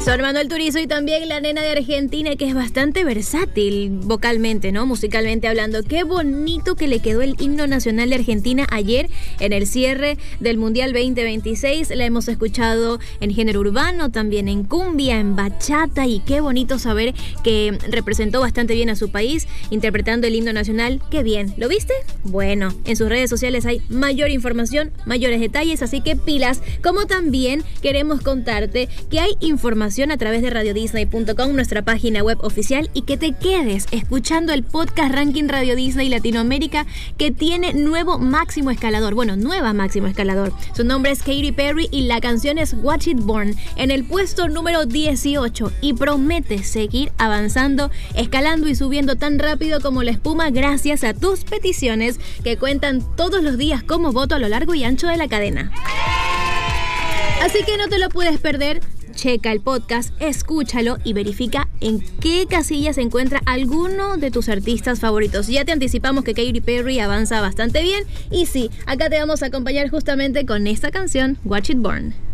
Son Manuel Turizo y también la nena de Argentina, que es bastante versátil vocalmente, ¿no? Musicalmente hablando. Qué bonito que le quedó el himno nacional de Argentina ayer en el cierre del Mundial 2026. La hemos escuchado en género urbano, también en cumbia, en bachata, y qué bonito saber que representó bastante bien a su país interpretando el himno nacional. Qué bien. ¿Lo viste? Bueno, en sus redes sociales hay mayor información, mayores detalles, así que pilas. Como también queremos contarte que hay información a través de radiodisney.com, nuestra página web oficial, y que te quedes escuchando el podcast Ranking Radio Disney Latinoamérica, que tiene nuevo máximo escalador. Bueno, nueva máximo escalador. Su nombre es Katy Perry y la canción es Watch It Burn, en el puesto número 18, y promete seguir avanzando, escalando y subiendo tan rápido como la espuma gracias a tus peticiones que cuentan todos los días como voto a lo largo y ancho de la cadena. Así que no te lo puedes perder. Checa el podcast, escúchalo y verifica en qué casilla se encuentra alguno de tus artistas favoritos. Ya te anticipamos que Katy Perry avanza bastante bien, y sí, acá te vamos a acompañar justamente con esta canción, Watch It Burn.